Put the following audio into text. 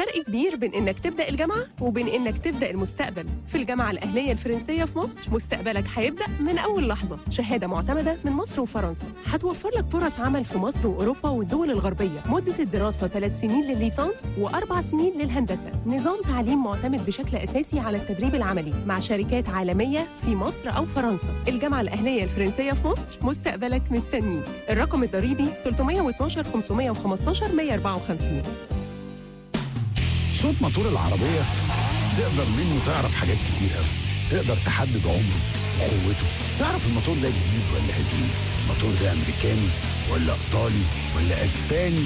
فرق كبير بين إنك تبدأ الجامعة وبين إنك تبدأ المستقبل. في الجامعة الأهلية الفرنسية في مصر مستقبلك هيبدأ من أول لحظة. شهادة معتمدة من مصر وفرنسا هتوفر لك فرص عمل في مصر وأوروبا والدول الغربية. مدة الدراسة 3 سنين للليسانس و4 سنين للهندسة. نظام تعليم معتمد بشكل أساسي على التدريب العملي مع شركات عالمية في مصر أو فرنسا. الجامعة الأهلية الفرنسية في مصر مستقبلك مستنيك. الرقم الضريبي 312 515 154. صوت موتور العربية تقدر منه تعرف حاجات كتير قوي. تقدر تحدد عمره وقوته، تعرف الموتور ده جديد ولا قديم، الموتور ده أمريكاني ولا إيطالي ولا أسباني